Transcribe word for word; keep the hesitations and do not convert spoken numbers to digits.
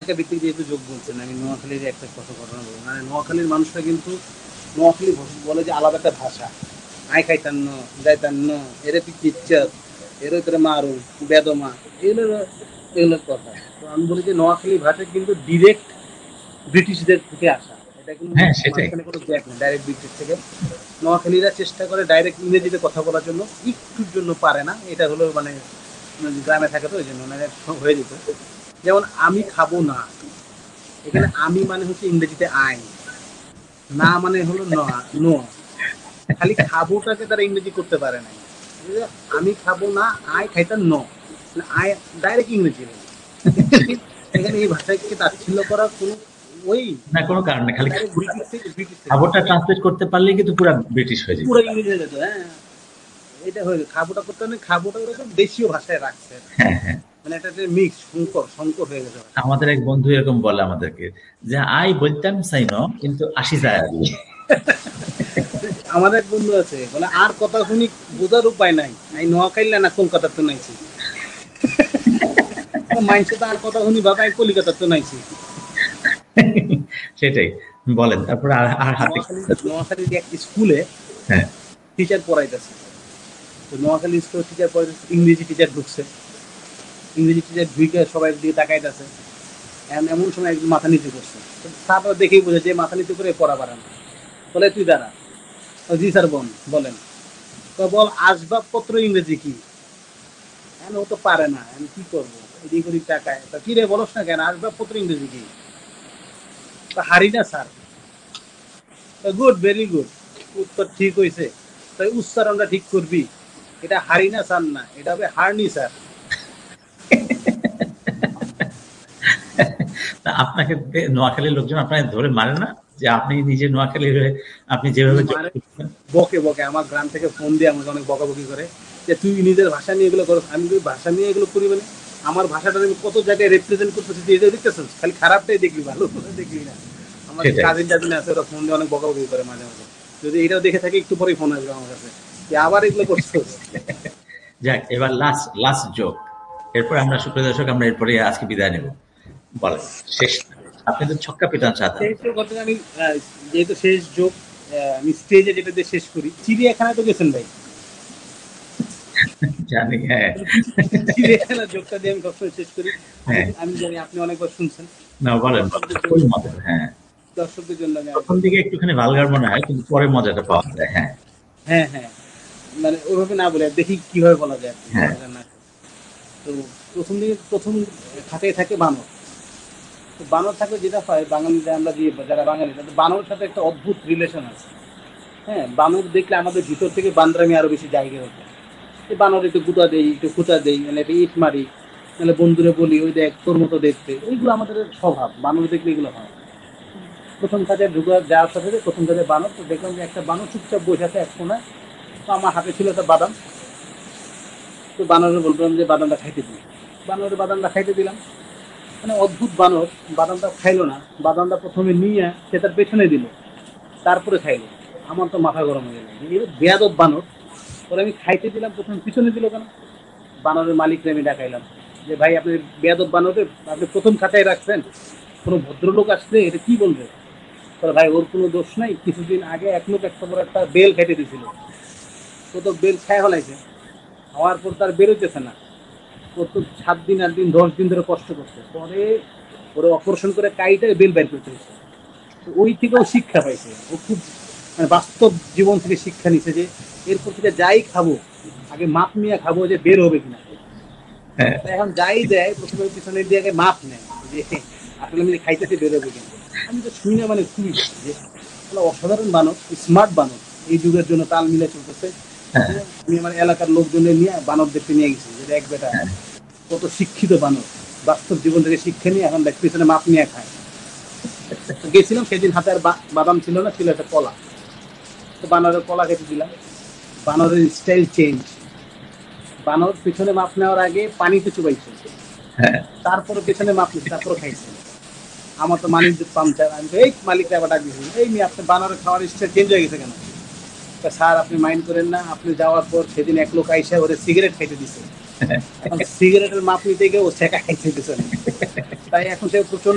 একটা ব্যক্তি যেহেতু যোগ বলছেন, আমি নোয়াখালীর একটা ছোট ঘটনা বলব। মানে নোয়াখালীর মানুষরা কিন্তু নোয়াখালী ভ বলে যে আলাদা একটা ভাষা। আই খাইতান্ন, যাইতান্ন, এরে তুই কিচ্চাত, এরে তোরে মারু, বেদমা এগুলো এগুলোর কথা। তো আমি বলি যে নোয়াখালী ভাষা কিন্তু ডিরেক্ট ব্রিটিশদের থেকে আসা। এটা কিন্তু হ্যাঁ, সেটাই। মাঝখানে কোনো গ্যাপ নেই ডাইরেক্ট ব্রিটিশ থেকে। নোয়াখালীরা চেষ্টা করে ডাইরেক্ট ইংরেজিতে কথা বলার জন্য, একটুর জন্য পারে না। এটা হলো মানে গ্রামে থাকে তো এইজন্য মানে হয়ে যেত। যেমন আমি খাবো না। এখানে হ্যাঁ। আমি মানে হচ্ছে ইংরেজিতে আই। না মানে হলো ন নো। খালি খাবোটাকে তারা ইংরেজি করতে পারে নাই। আমি খাবো না, আই খাইতাম ন। আই ডাইরেক্ট ইংরেজি। এখানে এই ভাষাকে তাচ্ছিল্য করার কোনো ওই না কোনো কারণ নেই। খালি ডাইরেক্ট খাবোটা ব্রিটিশ থেকে ব্রিটিশ থেকে। খাবোটা ট্রান্সলেট করতে পারলেই কিন্তু পুরা ব্রিটিশ হয়ে যেত। পুরো ইংরেজি হয়ে যেত, হ্যাঁ। এটা হয়ে খাবোটা করতে মানে খাবোটা ওরকম দেশীয় ভাষায় রাখছে। হ্যাঁ, হ্যাঁ। মানে একটা যে মিক্স সংকর সংকর হয়ে গেছে ভাষা। আমাদের এক বন্ধু এরকম বলে আমাদেরকে যে আই বলতাম চাইনো কিন্তু আসি যায় আর কি। আমাদের এক বন্ধু আছে বলে আর কথা শুনি বোঝার উপায় নাই। আমি নোয়াখাইলে না কলকাতার তো নাইছি। মাইনছে তো আর কথা শুনি বাবা আমি কলিকাতার তো নাইছি। সেটাই বলেন তারপরে আর আর হাতে কি? নোয়াখালী নোয়াখালীর এক স্কুলে হ্যাঁ, টিচার পড়াইতেছে। তো নোয়াখালী স্কুলে টিচার পড়াইতেছে, ইংরেজি টিচার ঢুকছে। ইংরেজি টিচার ঢুকে সবাই দিকে তাকাইতেছে। এমন সময় একজন মাথা নিচু করছে। স্যার দেখেই বোঝে যে মাথা নিচু করে পড়া পারে না। বলে তুই দাঁড়া। জি স্যার বোন বলেন। তো বল আসবাবপত্র ইংরেজি কি? এখন ও তো পারে না, আমি কি করবো? এদিক ওদিক টাকায় তা কি রে বলস না কেন আসবাবপত্র ইংরেজি কি? তা হারি না স্যার। গুড, ভেরি গুড, উত্তর ঠিক হয়েছে। তাই উচ্চারণটা ঠিক করবি। এটা হারি না স্যার না, এটা হবে হারনি স্যার। তা আপনাকে দে- নোয়াখালীর লোকজন আপনাকে ধরে মারে না যে আপনি নিজে নোয়াখালীর হয়ে আপনি যেভাবে মানে যোগাযোগ করছেন? বকে বকে আমার গ্রাম থেকে ফোন দিয়ে আমাকে অনেক বকাবকি করে যে তুই নিজের ভাষা নিয়ে এগুলো করো। আমি তুই ভাষা নিয়ে এগুলো করি মানে আমার ভাষাটা আমি কত জায়গায় রিপ্রেজেন্ট করতেছি, যে এটা দেখতেছিস খালি খারাপটাই দেখবি, ভালো দেখবি না। আমার সেটাই। কাজিন টাজিন আছে, ওরা ফোন দিয়ে অনেক বকাবকি করে মাঝে মাঝে। যদি এটাও দেখে থাকে একটু পরেই ফোন আসবে আমার কাছে যে আবার এগুলো করছিস। যাক এবার লাস্ট লাস্ট জোক, এরপর আমরা সুপ্রিয় দর্শক আমরা এরপরে আজকে বিদায় নেব। বলেন শেষ। আপনি তো ছক্কা পিটান সাধারণ। শেষ কথা আমি আহ, যেহেতু শেষ যোগ, আমি স্টেজে যেটা দিয়ে শেষ করি, চিড়িয়াখানায় তো গেছেন ভাই। জানি, হ্যাঁ। চিড়িয়াখানার যোগটা দিয়ে আমি সবসময় শেষ করি। আমি হ্যাঁ, আমি জানি আপনি অনেকবার শুনছেন। না বলেন দর্শকদের জন্য ওই মজা, হ্যাঁ। দর্শকদের জন্য আমি প্রথম দিকে একটুখানি ভালগার মনে হয় কিন্তু পরে মজাটা পাওয়া যায়। হ্যাঁ, হ্যাঁ হ্যাঁ মানে ওইভাবে না বলে দেখি কিভাবে বলা যায় আর কি, হ্যাঁ, মজা না। তো প্রথম দিকে প্রথম খাতায় থাকে বানর। তো বানর থাকলে যেটা হয় বাঙালিরা আমরা যে যারা বাঙালি তাদের বানরের সাথে একটা অদ্ভুত রিলেশন আছে। হ্যাঁ, বানর দেখলে আমাদের ভিতর থেকে বান্দরামি আরো বেশি জায়গা হতো। এই বানর একটু গুঁতা দেই, একটু খুঁচা দেই, মানে একটা ইট মারি, নাহলে বন্ধুরে বলি ওই দেখ তোর মতো দেখতে। এইগুলো আমাদের স্বভাব, বানর দেখলে এগুলো হয়। প্রথম কাজে ঢুকে যাওয়ার সাথে সাথে প্রথম কাজে বানর, তো দেখলাম যে একটা বানর চুপচাপ বসে আছে এক কোনায়। তো আমার হাতে ছিল একটা বাদাম। তো বানরে বললাম যে বাদামটা খাইতে দিই। বানরের বাদামটা খাইতে দিলাম। মানে অদ্ভুত বানর, বাদামটা খাইলো না। বাদামটা প্রথমে নিয়ে সে তার পেছনে দিল, তারপরে খাইলো। আমার তো মাথা গরম হয়ে গেল, এর বেয়াদব বানর। পরে আমি খাইতে দিলাম, প্রথমে পিছনে দিল কেন? বানরের মালিককে আমি ডাকাইলাম যে ভাই আপনি বেয়াদব বানরে আপনি প্রথম খাতায় রাখছেন, কোনো ভদ্রলোক আসলে এটা কি বলবে? তাহলে ভাই ওর কোনো দোষ নাই, কিছুদিন আগে এক লোক একটা বড় একটা বেল খেতে দিয়েছিল। ও তো বেল খায় হলাইছে, হওয়ার পর তার বেরোতেছে না। ও তো সাত দিন আট দিন দশ দিন ধরে কষ্ট করছে, পরে ওরা অপারেশন করে কাইটা বেল বের করতে হয়েছে। তো ওই থেকে ও শিক্ষা পাইছে, ও খুব মানে বাস্তব জীবন থেকে শিক্ষা নিছে যে এরপর থেকে যাই খাবো আগে মাপ নিয়ে খাবো যে বের হবে কিনা। হ্যাঁ। তা এখন যাই দেয় প্রথমে পিছনে দিয়ে আগে মাপ নেয় যে আসলে আমি খাইতেছি বের হবে কিনা। আমি তো শুনি না, মানে খুবই যে অসাধারণ বানর, স্মার্ট বানর, এই যুগের জন্য তাল মিলে চলতেছে। হ্যাঁ, আমি আমার এলাকার লোকজনের নিয়ে বানর দেখতে নিয়ে গেছি যে এক বেটা কত শিক্ষিত বানর, বাস্তব জীবন থেকে শিক্ষা নিয়ে এখন দেখ পিছনে মাপ নিয়ে খায়। তো গেছিলাম সেদিন, হাতে আর বাদাম ছিল না, ছিল একটা কলা। তো বানরের কলা খেতে দিলাম। বানরের স্টাইল চেঞ্জ। বানর পিছনে মাপ নেওয়ার আগে পানিতে চুবাইছে, হ্যাঁ, তারপরে পেছনে মাপ নিচ্ছে, তারপরে খাইছে। আমার তো মানিক পাংচার, আমি এই মালিককে আবার ডাক দিয়েছি, এই মেয়ে আপনি বানরের খাওয়ার স্টাইল চেঞ্জ হয়ে গেছে কেন? স্যার আপনি মাইন্ড করেন না, আপনি যাওয়ার পর সেদিন এক লোক আইসা ওরে সিগারেট খাইতে দিচ্ছে। এখন সিগারেটের মাপ নিতে গিয়ে ও ছেঁকা খাইতে দিচ্ছে। তাই এখন সে প্রচন্ড